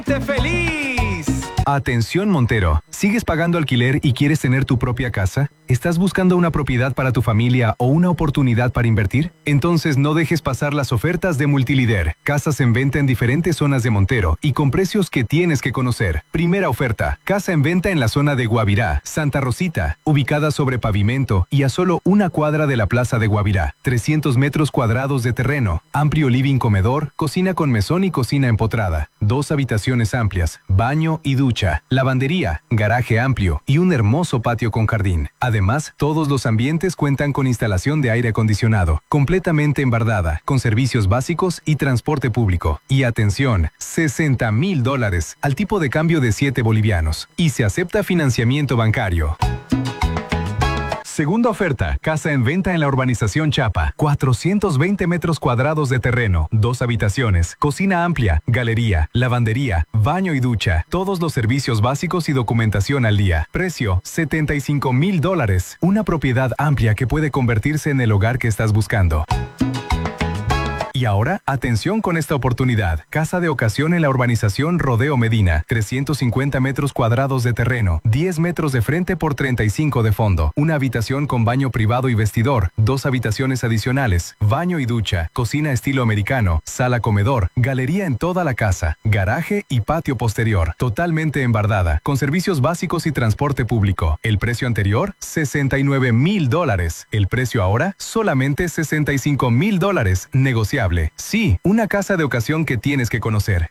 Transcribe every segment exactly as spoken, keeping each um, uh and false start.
¡Sé feliz! Atención Montero, ¿sigues pagando alquiler y quieres tener tu propia casa? ¿Estás buscando una propiedad para tu familia o una oportunidad para invertir? Entonces no dejes pasar las ofertas de Multilíder. Casas en venta en diferentes zonas de Montero y con precios que tienes que conocer. Primera oferta, casa en venta en la zona de Guavirá, Santa Rosita, ubicada sobre pavimento y a solo una cuadra de la plaza de Guavirá. trescientos metros cuadrados de terreno, amplio living comedor, cocina con mesón y cocina empotrada. Dos habitaciones amplias, baño y ducha, lavandería, garaje amplio y un hermoso patio con jardín. Además, todos los ambientes cuentan con instalación de aire acondicionado, completamente embardada, con servicios básicos y transporte público. Y atención, sesenta mil dólares al tipo de cambio de siete bolivianos. Y se acepta financiamiento bancario. Segunda oferta, casa en venta en la urbanización Chapa, cuatrocientos veinte metros cuadrados de terreno, dos habitaciones, cocina amplia, galería, lavandería, baño y ducha, todos los servicios básicos y documentación al día. Precio, setenta y cinco mil dólares, una propiedad amplia que puede convertirse en el hogar que estás buscando. Y ahora, atención con esta oportunidad. Casa de ocasión en la urbanización Rodeo Medina. trescientos cincuenta metros cuadrados de terreno, diez metros de frente por treinta y cinco de fondo. Una habitación con baño privado y vestidor, dos habitaciones adicionales, baño y ducha, cocina estilo americano, sala comedor, galería en toda la casa, garaje y patio posterior. Totalmente embardada, con servicios básicos y transporte público. El precio anterior, sesenta y nueve mil dólares. El precio ahora, solamente sesenta y cinco mil dólares, negociable. Sí, una casa de ocasión que tienes que conocer.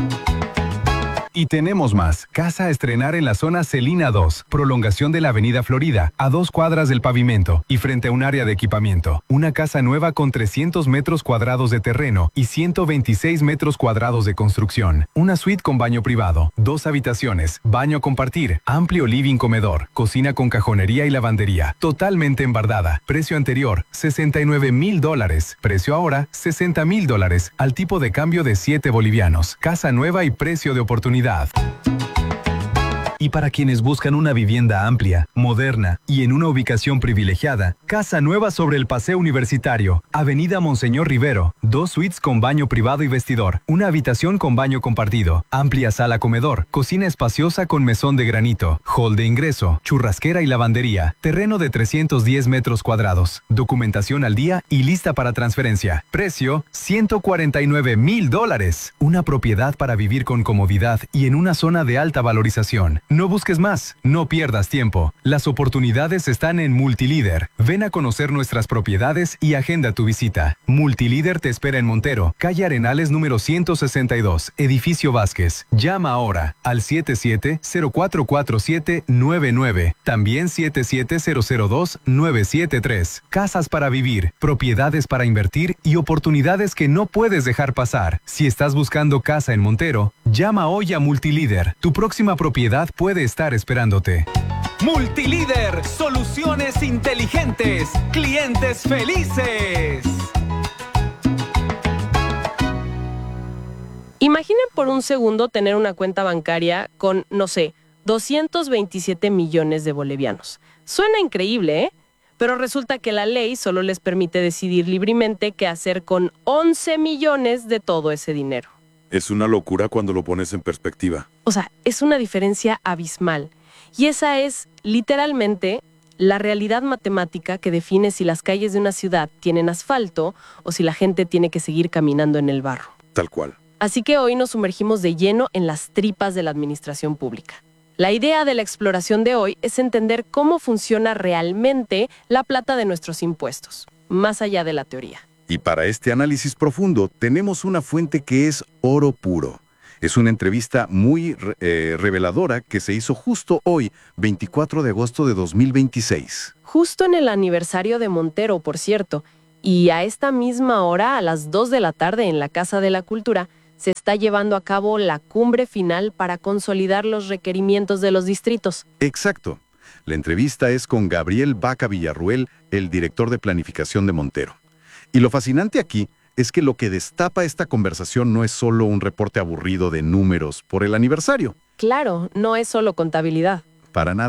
Y tenemos más. Casa a estrenar en la zona Celina dos, prolongación de la avenida Florida, a dos cuadras del pavimento y frente a un área de equipamiento. Una casa nueva con trescientos metros cuadrados de terreno y ciento veintiséis metros cuadrados de construcción. Una suite con baño privado, dos habitaciones, baño a compartir, amplio living comedor, cocina con cajonería y lavandería, totalmente embardada. Precio anterior, sesenta y nueve mil dólares. Precio ahora, sesenta mil dólares, al tipo de cambio de siete bolivianos. Casa nueva y precio de oportunidad. Y para quienes buscan una vivienda amplia, moderna y en una ubicación privilegiada, casa nueva sobre el Paseo Universitario, Avenida Monseñor Rivero, dos suites con baño privado y vestidor, una habitación con baño compartido, amplia sala comedor, cocina espaciosa con mesón de granito, hall de ingreso, churrasquera y lavandería, terreno de trescientos diez metros cuadrados, documentación al día y lista para transferencia. Precio, ciento cuarenta y nueve mil dólares. Una propiedad para vivir con comodidad y en una zona de alta valorización. No busques más, no pierdas tiempo. Las oportunidades están en Multilíder. Ven a conocer nuestras propiedades y agenda tu visita. Multilíder te espera en Montero, calle Arenales número ciento sesenta y dos, Edificio Vázquez. Llama ahora al siete siete cero cuatro cuatro siete nueve nueve, también siete siete cero cero dos nueve siete tres. Casas para vivir, propiedades para invertir y oportunidades que no puedes dejar pasar. Si estás buscando casa en Montero, llama hoy a Multilíder. Tu próxima propiedad puede estar esperándote. Multilíder, soluciones inteligentes, clientes felices. Imaginen por un segundo tener una cuenta bancaria con, no sé, doscientos veintisiete millones de bolivianos. Suena increíble, ¿eh? Pero resulta que la ley solo les permite decidir libremente qué hacer con once millones de todo ese dinero. Es una locura cuando lo pones en perspectiva. O sea, es una diferencia abismal. Y esa es, literalmente, la realidad matemática que define si las calles de una ciudad tienen asfalto o si la gente tiene que seguir caminando en el barro. Tal cual. Así que hoy nos sumergimos de lleno en las tripas de la administración pública. La idea de la exploración de hoy es entender cómo funciona realmente la plata de nuestros impuestos, más allá de la teoría. Y para este análisis profundo tenemos una fuente que es oro puro. Es una entrevista muy eh, reveladora que se hizo justo hoy, veinticuatro de agosto de dos mil veintiséis. Justo en el aniversario de Montero, por cierto. Y a esta misma hora, a las dos de la tarde en la Casa de la Cultura, se está llevando a cabo la cumbre final para consolidar los requerimientos de los distritos. Exacto. La entrevista es con Gabriel Vaca Villarruel, el director de planificación de Montero. Y lo fascinante aquí es que lo que destapa esta conversación no es solo un reporte aburrido de números por el aniversario. Claro, no es solo contabilidad. Para nada.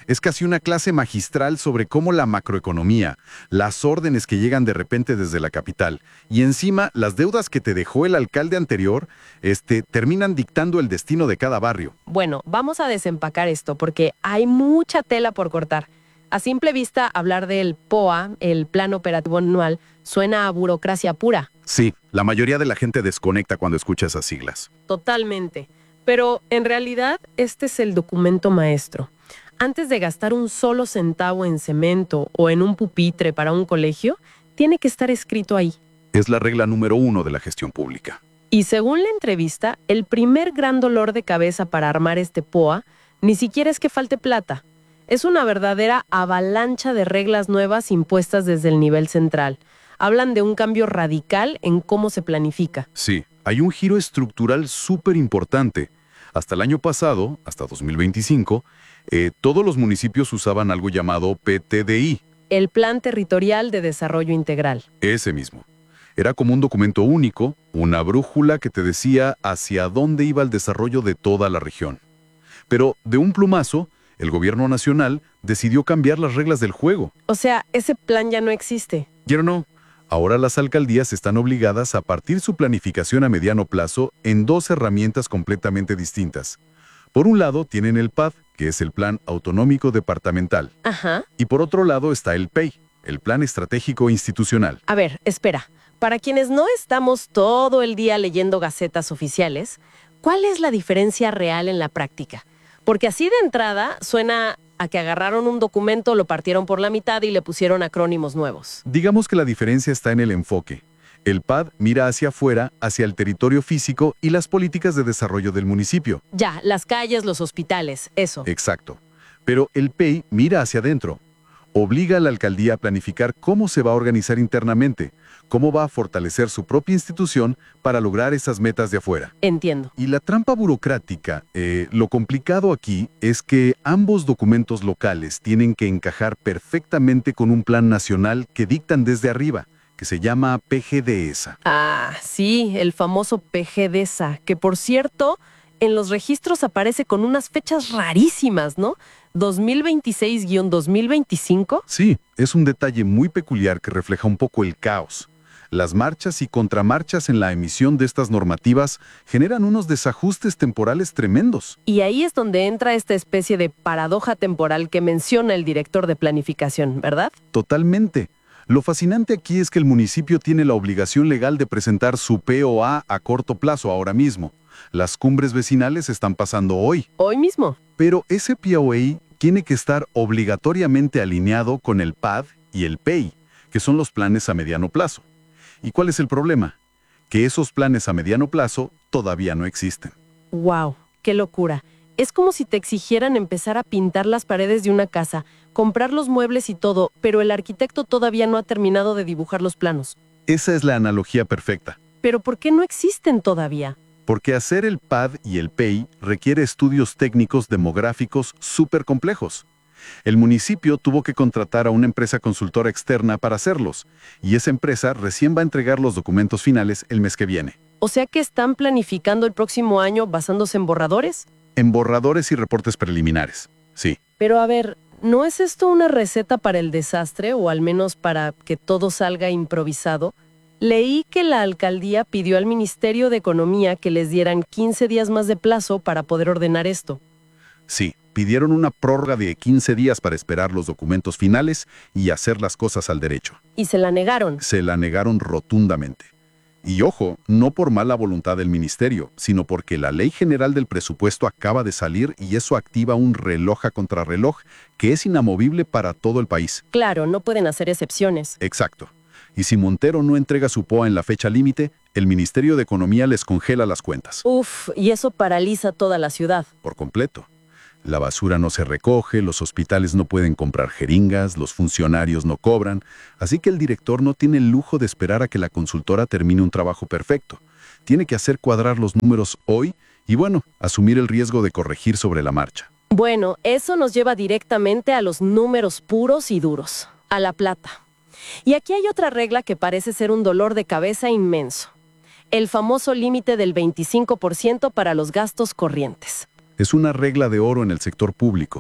Es casi una clase magistral sobre cómo la macroeconomía, las órdenes que llegan de repente desde la capital y encima las deudas que te dejó el alcalde anterior, este, terminan dictando el destino de cada barrio. Bueno, vamos a desempacar esto porque hay mucha tela por cortar. A simple vista, hablar del P O A, el Plan Operativo Anual, suena a burocracia pura. Sí, la mayoría de la gente desconecta cuando escucha esas siglas. Totalmente. Pero en realidad este es el documento maestro. Antes de gastar un solo centavo en cemento o en un pupitre para un colegio, tiene que estar escrito ahí. Es la regla número uno de la gestión pública. Y según la entrevista, el primer gran dolor de cabeza para armar este P O A ni siquiera es que falte plata. Es una verdadera avalancha de reglas nuevas impuestas desde el nivel central. Hablan de un cambio radical en cómo se planifica. Sí, hay un giro estructural súper importante. Hasta el año pasado, hasta dos mil veinticinco, eh, todos los municipios usaban algo llamado P T D I. El Plan Territorial de Desarrollo Integral. Ese mismo. Era como un documento único, una brújula que te decía hacia dónde iba el desarrollo de toda la región. Pero de un plumazo, el gobierno nacional decidió cambiar las reglas del juego. O sea, ese plan ya no existe. ¿Y no? Ahora las alcaldías están obligadas a partir su planificación a mediano plazo en dos herramientas completamente distintas. Por un lado tienen el P A D, que es el Plan Autonómico Departamental. Ajá. Y por otro lado está el P E I, el Plan Estratégico Institucional. A ver, espera. Para quienes no estamos todo el día leyendo gacetas oficiales, ¿cuál es la diferencia real en la práctica? Porque así de entrada suena a que agarraron un documento, lo partieron por la mitad y le pusieron acrónimos nuevos. Digamos que la diferencia está en el enfoque. El P A D mira hacia afuera, hacia el territorio físico y las políticas de desarrollo del municipio. Ya, las calles, los hospitales, eso. Exacto. Pero el P E I mira hacia adentro. Obliga a la alcaldía a planificar cómo se va a organizar internamente, cómo va a fortalecer su propia institución para lograr esas metas de afuera. Entiendo. Y la trampa burocrática, eh, lo complicado aquí es que ambos documentos locales tienen que encajar perfectamente con un plan nacional que dictan desde arriba, que se llama P G D E S A. Ah, sí, el famoso P G D E S A, que por cierto, en los registros aparece con unas fechas rarísimas, ¿no? ¿dos mil veintiséis guión dos mil veinticinco? Sí, es un detalle muy peculiar que refleja un poco el caos. Las marchas y contramarchas en la emisión de estas normativas generan unos desajustes temporales tremendos. Y ahí es donde entra esta especie de paradoja temporal que menciona el director de planificación, ¿verdad? Totalmente. Lo fascinante aquí es que el municipio tiene la obligación legal de presentar su P O A a corto plazo ahora mismo. Las cumbres vecinales están pasando hoy. Hoy mismo. Pero ese P O A tiene que estar obligatoriamente alineado con el P A D y el P E I, que son los planes a mediano plazo. ¿Y cuál es el problema? Que esos planes a mediano plazo todavía no existen. ¡Wow! ¡Qué locura! Es como si te exigieran empezar a pintar las paredes de una casa, comprar los muebles y todo, pero el arquitecto todavía no ha terminado de dibujar los planos. Esa es la analogía perfecta. ¿Pero por qué no existen todavía? Porque hacer el P A D y el P E I requiere estudios técnicos demográficos súper complejos. El municipio tuvo que contratar a una empresa consultora externa para hacerlos, y esa empresa recién va a entregar los documentos finales el mes que viene. O sea que están planificando el próximo año basándose en borradores. En borradores y reportes preliminares, sí. Pero a ver, ¿no es esto una receta para el desastre, o al menos para que todo salga improvisado? Leí que la alcaldía pidió al Ministerio de Economía que les dieran quince días más de plazo para poder ordenar esto. Sí, pidieron una prórroga de quince días para esperar los documentos finales y hacer las cosas al derecho. ¿Y se la negaron? Se la negaron rotundamente. Y ojo, no por mala voluntad del ministerio, sino porque la Ley General del Presupuesto acaba de salir y eso activa un reloj a contrarreloj que es inamovible para todo el país. Claro, no pueden hacer excepciones. Exacto. Y si Montero no entrega su P O A en la fecha límite, el Ministerio de Economía les congela las cuentas. Uf, y eso paraliza toda la ciudad. Por completo. La basura no se recoge, los hospitales no pueden comprar jeringas, los funcionarios no cobran, así que el director no tiene el lujo de esperar a que la consultora termine un trabajo perfecto. Tiene que hacer cuadrar los números hoy y, bueno, asumir el riesgo de corregir sobre la marcha. Bueno, eso nos lleva directamente a los números puros y duros, a la plata. Y aquí hay otra regla que parece ser un dolor de cabeza inmenso. El famoso límite del veinticinco por ciento para los gastos corrientes. Es una regla de oro en el sector público.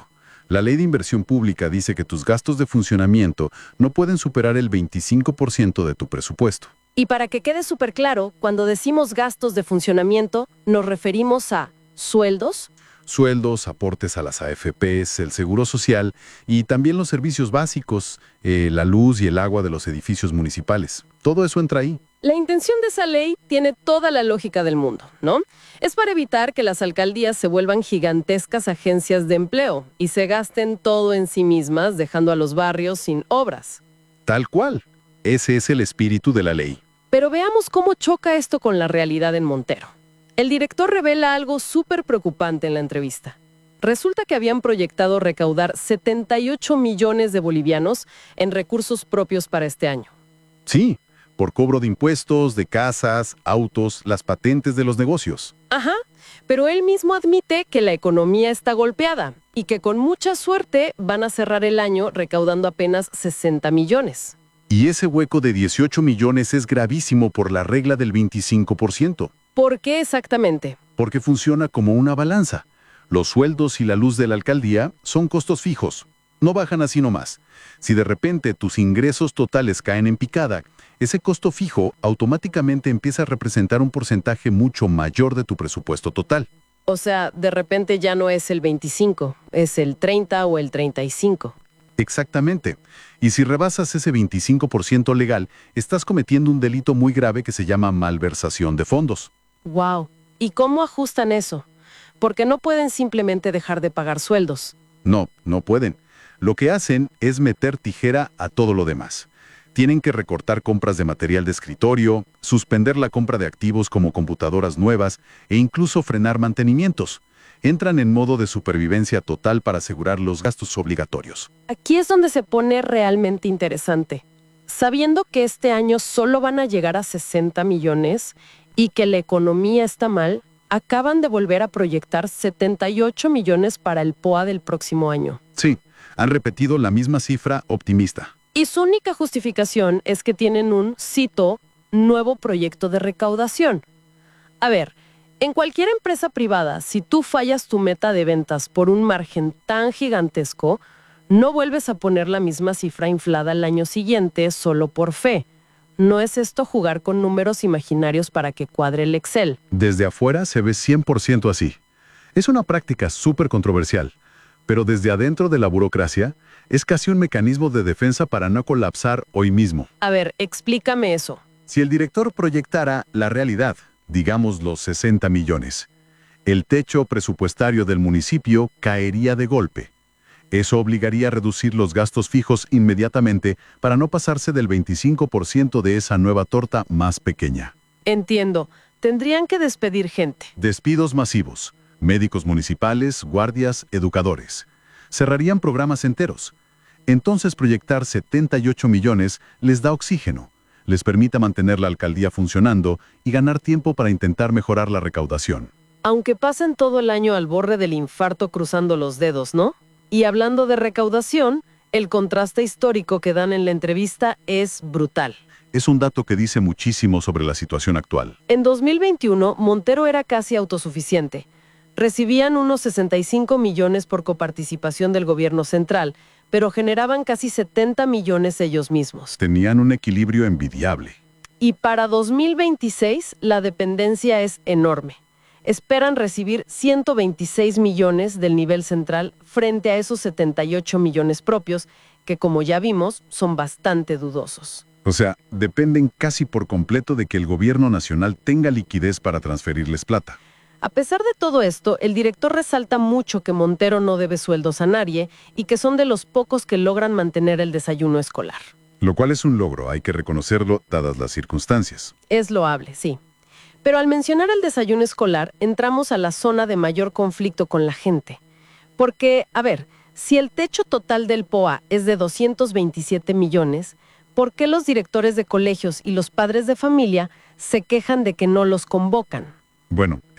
La ley de inversión pública dice que tus gastos de funcionamiento no pueden superar el veinticinco por ciento de tu presupuesto. Y para que quede súper claro, cuando decimos gastos de funcionamiento, nos referimos a sueldos, Sueldos, aportes a las A F Pes, el seguro social y también los servicios básicos, eh, la luz y el agua de los edificios municipales. Todo eso entra ahí. La intención de esa ley tiene toda la lógica del mundo, ¿no? Es para evitar que las alcaldías se vuelvan gigantescas agencias de empleo y se gasten todo en sí mismas, dejando a los barrios sin obras. Tal cual. Ese es el espíritu de la ley. Pero veamos cómo choca esto con la realidad en Montero. El director revela algo súper preocupante en la entrevista. Resulta que habían proyectado recaudar setenta y ocho millones de bolivianos en recursos propios para este año. Sí, por cobro de impuestos, de casas, autos, las patentes de los negocios. Ajá, pero él mismo admite que la economía está golpeada y que con mucha suerte van a cerrar el año recaudando apenas sesenta millones. Y ese hueco de dieciocho millones es gravísimo por la regla del veinticinco por ciento. ¿Por qué exactamente? Porque funciona como una balanza. Los sueldos y la luz de la alcaldía son costos fijos. No bajan así nomás. Si de repente tus ingresos totales caen en picada, ese costo fijo automáticamente empieza a representar un porcentaje mucho mayor de tu presupuesto total. O sea, de repente ya no es el veinticinco, es el treinta o el treinta y cinco. Exactamente. Y si rebasas ese veinticinco por ciento legal, estás cometiendo un delito muy grave que se llama malversación de fondos. Wow. ¿Y cómo ajustan eso? Porque no pueden simplemente dejar de pagar sueldos. No, no pueden. Lo que hacen es meter tijera a todo lo demás. Tienen que recortar compras de material de escritorio, suspender la compra de activos como computadoras nuevas e incluso frenar mantenimientos. Entran en modo de supervivencia total para asegurar los gastos obligatorios. Aquí es donde se pone realmente interesante. Sabiendo que este año solo van a llegar a sesenta millones y que la economía está mal, acaban de volver a proyectar setenta y ocho millones para el P O A del próximo año. Sí, han repetido la misma cifra optimista. Y su única justificación es que tienen un, cito, nuevo proyecto de recaudación. A ver, en cualquier empresa privada, si tú fallas tu meta de ventas por un margen tan gigantesco, no vuelves a poner la misma cifra inflada el año siguiente solo por fe. ¿No es esto jugar con números imaginarios para que cuadre el Excel? Desde afuera se ve cien por ciento así. Es una práctica súper controversial, pero desde adentro de la burocracia es casi un mecanismo de defensa para no colapsar hoy mismo. A ver, explícame eso. Si el director proyectara la realidad, digamos los sesenta millones, el techo presupuestario del municipio caería de golpe. Eso obligaría a reducir los gastos fijos inmediatamente para no pasarse del veinticinco por ciento de esa nueva torta más pequeña. Entiendo. Tendrían que despedir gente. Despidos masivos. Médicos municipales, guardias, educadores. Cerrarían programas enteros. Entonces proyectar setenta y ocho millones les da oxígeno. Les permite mantener la alcaldía funcionando y ganar tiempo para intentar mejorar la recaudación. Aunque pasen todo el año al borde del infarto cruzando los dedos, ¿no? Y hablando de recaudación, el contraste histórico que dan en la entrevista es brutal. Es un dato que dice muchísimo sobre la situación actual. En dos mil veintiuno, Montero era casi autosuficiente. Recibían unos sesenta y cinco millones por coparticipación del gobierno central, pero generaban casi setenta millones ellos mismos. Tenían un equilibrio envidiable. Y para dos mil veintiséis, la dependencia es enorme. Esperan recibir ciento veintiséis millones del nivel central frente a esos setenta y ocho millones propios, que como ya vimos, son bastante dudosos. O sea, dependen casi por completo de que el gobierno nacional tenga liquidez para transferirles plata. A pesar de todo esto, el director resalta mucho que Montero no debe sueldos a nadie y que son de los pocos que logran mantener el desayuno escolar. Lo cual es un logro, hay que reconocerlo dadas las circunstancias. Es loable, sí. Pero al mencionar el desayuno escolar, entramos a la zona de mayor conflicto con la gente. Porque, a ver, si el techo total del P O A es de doscientos veintisiete millones, ¿por qué los directores de colegios y los padres de familia se quejan de que no los convocan? Bueno,